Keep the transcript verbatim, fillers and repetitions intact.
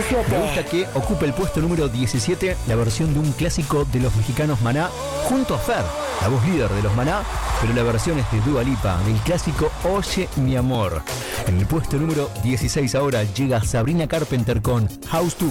diecisiete. Me gusta que ocupe el puesto número diecisiete la versión de un clásico de los mexicanos Maná, junto a Fer, la voz líder de los Maná, pero la versión es de Dua Lipa, del clásico Oye Mi Amor. En el puesto número dieciséis ahora llega Sabrina Carpenter con House dos.